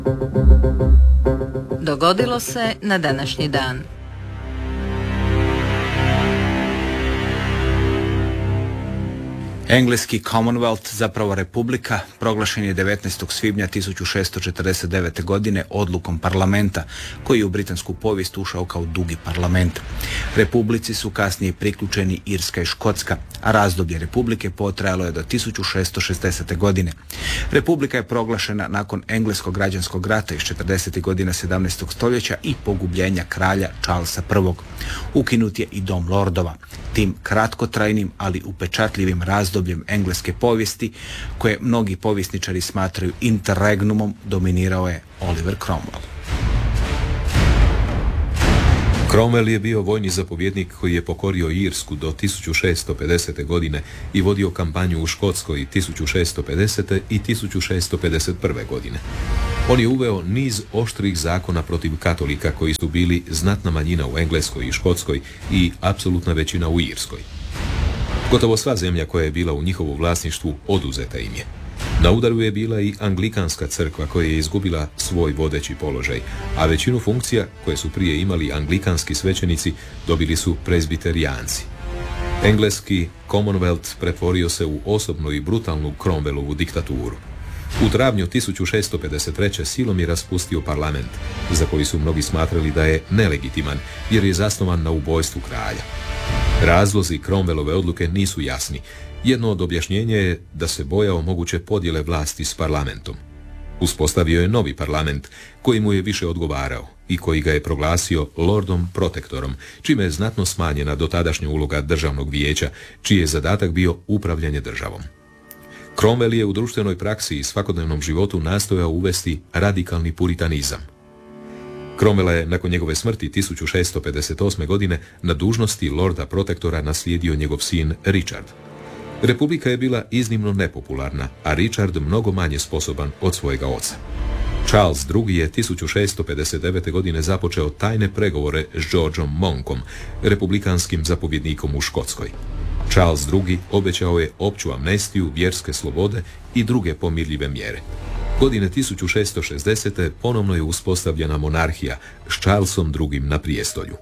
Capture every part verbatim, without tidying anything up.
Dogodilo se na današnji dan. Engleski Commonwealth, zapravo Republika, proglašen je devetnaestog svibnja tisuću šesto četrdeset devete. godine odlukom parlamenta, koji je u britansku povijest ušao kao dugi parlament. Republici su kasnije priključeni Irska i Škotska, a razdoblje Republike potrajalo je do tisuću šesto šezdesete. godine. Republika je proglašena nakon engleskog građanskog rata iz četrdesetih godina sedamnaestog stoljeća i pogubljenja kralja Charlesa prvog. Ukinut je i Dom lordova. Tim kratkotrajnim, ali upečatljivim razdobljem engleske povijesti, koje mnogi povjesničari smatraju interregnumom, dominirao je Oliver Cromwell. Cromwell je bio vojni zapovjednik koji je pokorio Irsku do tisuću šesto pedesete. godine i vodio kampanju u Škotskoj tisuću šesto pedesete. i tisuću šesto pedeset prve. godine. On je uveo niz oštrih zakona protiv katolika koji su bili znatna manjina u Engleskoj i Škotskoj i apsolutna većina u Irskoj. Gotovo sva zemlja koja je bila u njihovu vlasništvu oduzeta im je. Na udaru je bila i anglikanska crkva koja je izgubila svoj vodeći položaj, a većinu funkcija koje su prije imali anglikanski svećenici dobili su prezbiterijanci. Engleski Commonwealth pretvorio se u osobnu i brutalnu Cromwellovu diktaturu. U travnju tisuću šesto pedeset treće. silom je raspustio parlament, za koji su mnogi smatrali da je nelegitiman jer je zasnovan na ubojstvu kralja. Razlozi Cromwellove odluke nisu jasni. Jedno od objašnjenja je da se bojao moguće podjele vlasti s parlamentom. Uspostavio je novi parlament koji mu je više odgovarao i koji ga je proglasio Lordom Protektorom, čime je znatno smanjena dotadašnja uloga državnog vijeća, čiji je zadatak bio upravljanje državom. Cromwell je u društvenoj praksi i svakodnevnom životu nastojao uvesti radikalni puritanizam. Cromwella je nakon njegove smrti tisuću šesto pedeset osme. godine na dužnosti Lorda Protektora naslijedio njegov sin Richard. Republika je bila iznimno nepopularna, a Richard mnogo manje sposoban od svojega oca. Charles drugi. je tisuću šesto pedeset devete. godine započeo tajne pregovore s Georgeom Monkom, republikanskim zapovjednikom u Škotskoj. Charles drugi. obećao je opću amnestiju, vjerske slobode i druge pomirljive mjere. Godine tisuću šesto šezdesete. ponovno je uspostavljena monarhija s Charlesom drugim. na prijestolju.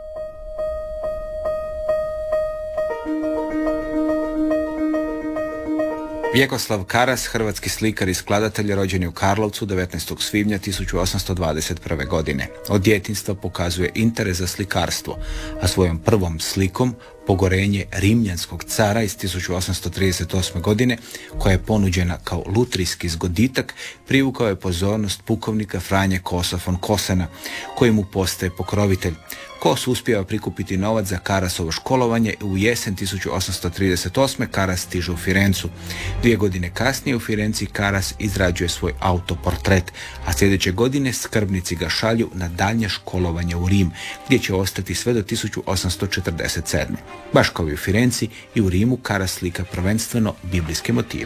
Vjekoslav Karas, hrvatski slikar i skladatelj, rođen je u Karlovcu devetnaestog svibnja tisuću osamsto dvadeset prve. godine. Od djetinjstva pokazuje interes za slikarstvo, a svojom prvom slikom Pogorenje rimljanskog cara iz tisuću osamsto trideset osme. godine, koja je ponuđena kao lutrijski zgoditak, privukao je pozornost pukovnika Franje Kosa von Kosena, koji mu postaje pokrovitelj. Kos uspijeva prikupiti novac za Karasovo školovanje i u jesen tisuću osamsto trideset osme. Karas stiže u Firencu. Dvije godine kasnije u Firenci Karas izrađuje svoj autoportret, a sljedeće godine skrbnici ga šalju na daljnje školovanje u Rim, gdje će ostati sve do tisuću osamsto četrdeset sedme. Baš kao i u Firenci, i u Rimu Karas slika prvenstveno biblijske motive.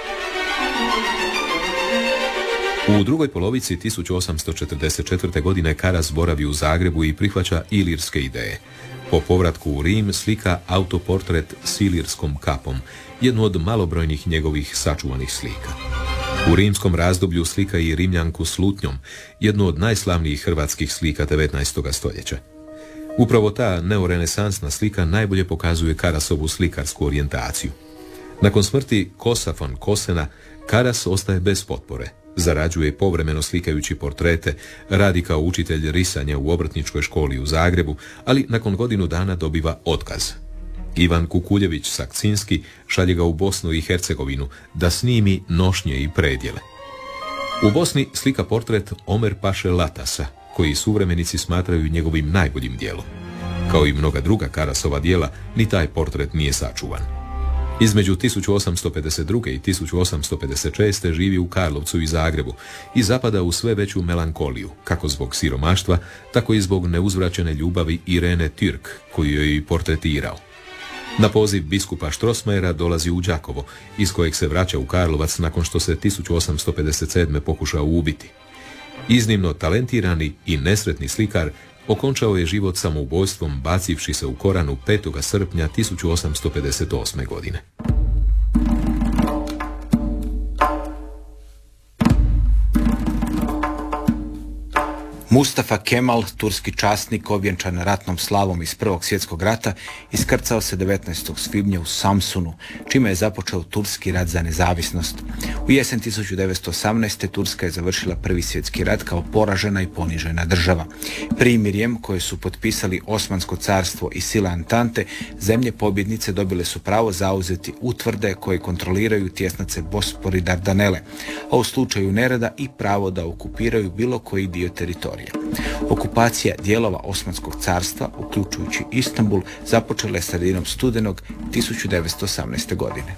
U drugoj polovici tisuću osamsto četrdeset četvrte. godine Karas boravi u Zagrebu i prihvaća ilirske ideje. Po povratku u Rim slika autoportret s ilirskom kapom, jednu od malobrojnih njegovih sačuvanih slika. U rimskom razdoblju slika i Rimljanku s lutnjom, jednu od najslavnijih hrvatskih slika devetnaestog stoljeća. Upravo ta neorenesansna slika najbolje pokazuje Karasovu slikarsku orijentaciju. Nakon smrti Kosa von Kosena, Karas ostaje bez potpore. Zarađuje povremeno slikajući portrete, radi kao učitelj risanja u obrtničkoj školi u Zagrebu, ali nakon godinu dana dobiva otkaz. Ivan Kukuljević Sakcinski šalje ga u Bosnu i Hercegovinu da snimi nošnje i predjele. U Bosni slika portret Omer Paše Latasa, koji suvremenici smatraju njegovim najboljim djelom. Kao i mnoga druga Karasova djela, ni taj portret nije sačuvan. Između tisuću osamsto pedeset druge. i tisuću osamsto pedeset šeste. živi u Karlovcu i Zagrebu i zapada u sve veću melankoliju, kako zbog siromaštva, tako i zbog neuzvraćene ljubavi Irene Türk, koju je i portretirao. Na poziv biskupa Strossmayera dolazi u Đakovo, iz kojeg se vraća u Karlovac nakon što se tisuću osamsto pedeset sedme. pokušao ubiti. Iznimno talentirani i nesretni slikar okončao je život samoubojstvom bacivši se u Koranu petog srpnja tisuću osamsto pedeset osme. godine. Mustafa Kemal, turski časnik ovjenčan ratnom slavom iz Prvog svjetskog rata, iskrcao se devetnaestog svibnja u Samsunu, čime je započeo turski rat za nezavisnost. U jesen tisuću devetsto osamnaeste. Turska je završila Prvi svjetski rat kao poražena i ponižena država. Primirjem koje su potpisali Osmansko carstvo i sile Antante, zemlje pobjednice dobile su pravo zauzeti utvrde koje kontroliraju tjesnace Bospor i Dardanele, a u slučaju nereda i pravo da okupiraju bilo koji dio teritorija. Okupacija dijelova Osmanskog carstva, uključujući Istanbul, započela je sredinom studenog tisuću devetsto osamnaeste. godine.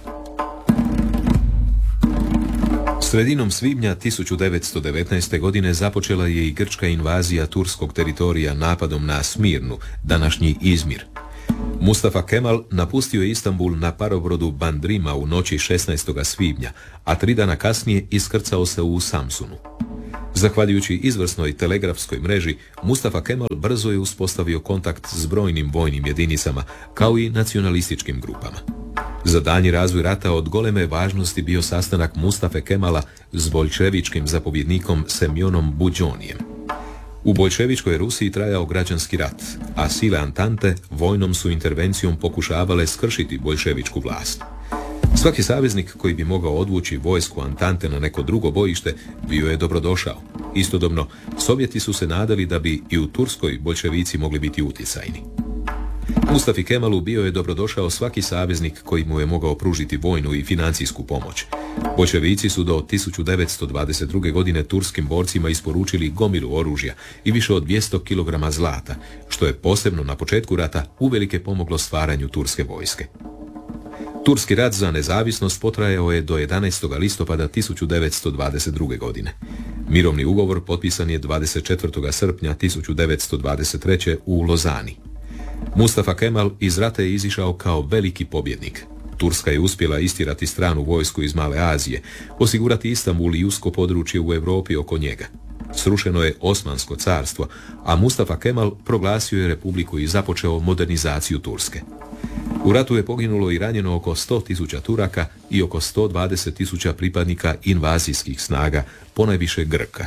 Sredinom svibnja tisuću devetsto devetnaeste. godine započela je i grčka invazija turskog teritorija napadom na Smirnu, današnji Izmir. Mustafa Kemal napustio je Istanbul na parobrodu Bandrima u noći šesnaestog svibnja, a tri dana kasnije iskrcao se u Samsunu. Zahvaljujući izvrsnoj telegrafskoj mreži, Mustafa Kemal brzo je uspostavio kontakt s brojnim vojnim jedinicama, kao i nacionalističkim grupama. Za daljnji razvoj rata od goleme važnosti bio sastanak Mustafe Kemala s boljševičkim zapovjednikom Semjonom Buđonijem. U boljševičkoj Rusiji trajao građanski rat, a sile Antante vojnom su intervencijom pokušavale skršiti boljševičku vlast. Svaki saveznik koji bi mogao odvući vojsku Antante na neko drugo bojište bio je dobrodošao. Istodobno, Sovjeti su se nadali da bi i u Turskoj boljševici mogli biti utjecajni. Mustafi Kemalu bio je dobrodošao svaki saveznik koji mu je mogao pružiti vojnu i financijsku pomoć. Boljševici su do tisuću devetsto dvadeset druge. godine turskim borcima isporučili gomilu oružja i više od dvjesto kilograma zlata, što je posebno na početku rata uvelike pomoglo stvaranju turske vojske. Turski rat za nezavisnost potrajao je do jedanaestog listopada tisuću devetsto dvadeset druge. godine. Mirovni ugovor potpisan je dvadeset četvrtog srpnja tisuću devetsto dvadeset treće. u Lozani. Mustafa Kemal iz rata je izišao kao veliki pobjednik. Turska je uspjela istjerati stranu vojsku iz Male Azije, osigurati Istanbul i usko područje u Europi oko njega. Srušeno je Osmansko carstvo, a Mustafa Kemal proglasio je republiku i započeo modernizaciju Turske. U ratu je poginulo i ranjeno oko sto tisuća Turaka i oko sto dvadeset tisuća pripadnika invazijskih snaga, ponajviše Grka.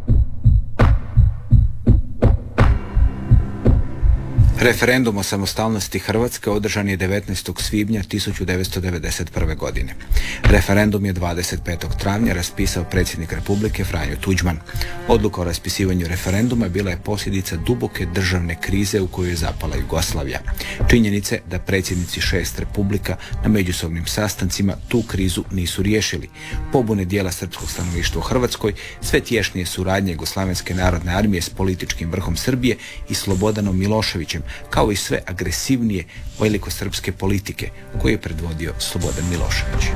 Referendum o samostalnosti Hrvatske održan je devetnaestog svibnja tisuću devetsto devedeset prve. godine. Referendum je dvadeset petog travnja raspisao predsjednik Republike Franjo Tuđman. Odluka o raspisivanju referenduma bila je posljedica duboke državne krize u koju je zapala Jugoslavija. Činjenice da predsjednici šest republika na međusobnim sastancima tu krizu nisu riješili. Pobune dijela srpskog stanovništva u Hrvatskoj, sve tješnije suradnje Jugoslavenske narodne armije s političkim vrhom Srbije i Slobodanom Miloševićem, kao i sve agresivnije velikosrpske politike koju je predvodio Slobodan Milošević.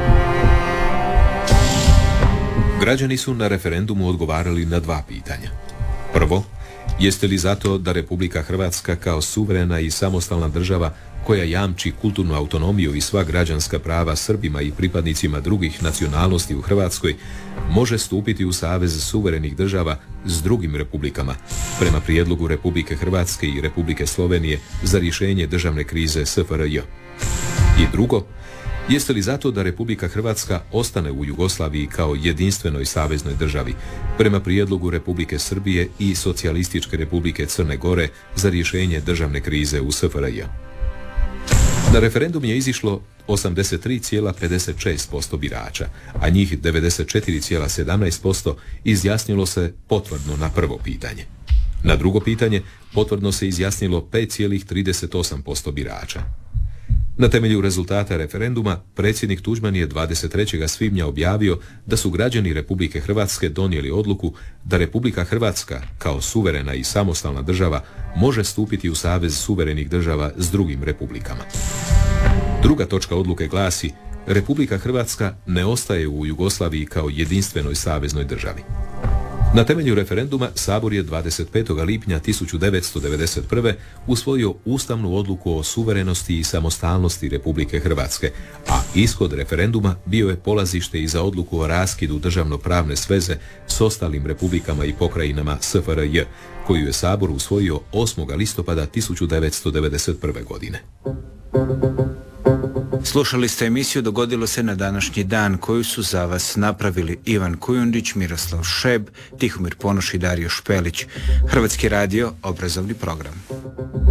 Građani su na referendumu odgovarali na dva pitanja. Prvo, jeste li zato da Republika Hrvatska kao suverena i samostalna država koja jamči kulturnu autonomiju i sva građanska prava Srbima i pripadnicima drugih nacionalnosti u Hrvatskoj, može stupiti u savez suverenih država s drugim republikama, prema prijedlogu Republike Hrvatske i Republike Slovenije za rješenje državne krize S F R J. I drugo, jeste li zato da Republika Hrvatska ostane u Jugoslaviji kao jedinstvenoj saveznoj državi, prema prijedlogu Republike Srbije i Socijalističke Republike Crne Gore za rješenje državne krize u S F R J. Na referendum je izišlo osamdeset tri zarez pedeset šest posto birača, a njih devedeset četiri zarez sedamnaest posto izjasnilo se potvrdno na prvo pitanje. Na drugo pitanje potvrdno se izjasnilo pet zarez trideset osam posto birača. Na temelju rezultata referenduma, predsjednik Tuđman je dvadeset trećeg svibnja objavio da su građani Republike Hrvatske donijeli odluku da Republika Hrvatska, kao suverena i samostalna država, može stupiti u savez suverenih država s drugim republikama. Druga točka odluke glasi: Republika Hrvatska ne ostaje u Jugoslaviji kao jedinstvenoj saveznoj državi. Na temelju referenduma Sabor je dvadeset petog lipnja tisuću devetsto devedeset prve. usvojio ustavnu odluku o suverenosti i samostalnosti Republike Hrvatske, a ishod referenduma bio je polazište i za odluku o raskidu državnopravne sveze s ostalim republikama i pokrajinama S F R J, koju je Sabor usvojio osmog listopada tisuću devetsto devedeset prve. godine. Slušali ste emisiju Dogodilo se na današnji dan, koju su za vas napravili Ivan Kujundić, Miroslav Šeb, Tihomir Ponoš i Dario Špelić. Hrvatski radio, obrazovni program.